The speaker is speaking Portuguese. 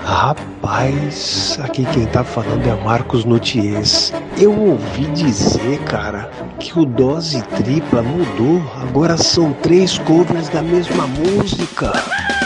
Rapaz, aqui quem tá falando é Marcos Nutiers. Eu ouvi dizer, cara, que o Dose Tripla mudou. Agora são 3 covers da mesma música.